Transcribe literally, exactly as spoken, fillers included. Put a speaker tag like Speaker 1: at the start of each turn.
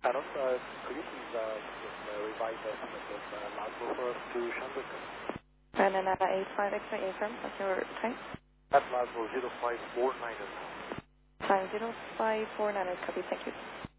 Speaker 1: Adam, uh, could you please uh, just uh, revise the estimate of uh, Laszlo for us to Shamrock?
Speaker 2: And then uh, eight five X-ray affirm, what's your time?
Speaker 1: At Laszlo zero five four nine.
Speaker 2: Time zero five four nine, copy, thank you.